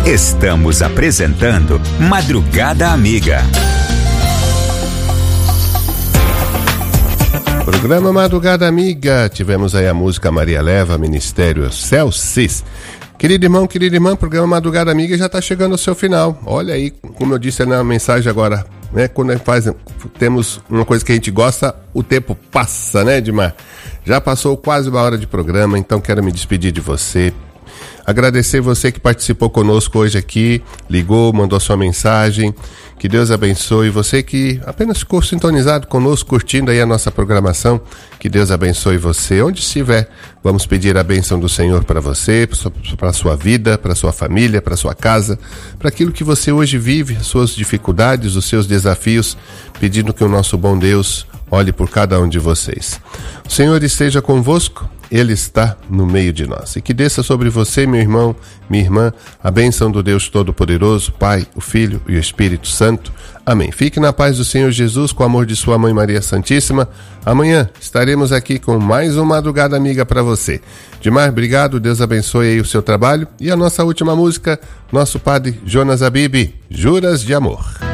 Estamos apresentando Madrugada Amiga. Programa Madrugada Amiga. Tivemos aí a música Maria Leva, Ministério Celsis. Querido irmão, querida irmã, programa Madrugada Amiga já está chegando ao seu final. Olha aí, como eu disse na mensagem agora, né? Quando temos uma coisa que a gente gosta, o tempo passa, né, Edmar? Já passou quase uma hora de programa, então quero me despedir de você. Agradecer você que participou conosco hoje aqui, ligou, mandou sua mensagem. Que Deus abençoe você que apenas ficou sintonizado conosco, curtindo aí a nossa programação. Que Deus abençoe você onde estiver. Vamos pedir a bênção do Senhor para você, para a sua vida, para a sua família, para a sua casa, para aquilo que você hoje vive, as suas dificuldades, os seus desafios, pedindo que o nosso bom Deus olhe por cada um de vocês. O Senhor esteja convosco, Ele está no meio de nós. E que desça sobre você, meu irmão, minha irmã, a bênção do Deus Todo-Poderoso, Pai, o Filho e o Espírito Santo. Amém. Fique na paz do Senhor Jesus, com o amor de sua Mãe Maria Santíssima. Amanhã estaremos aqui com mais uma Madrugada Amiga para você. Dimar, obrigado, Deus abençoe aí o seu trabalho. E a nossa última música, nosso padre Jonas Abib, Juras de Amor.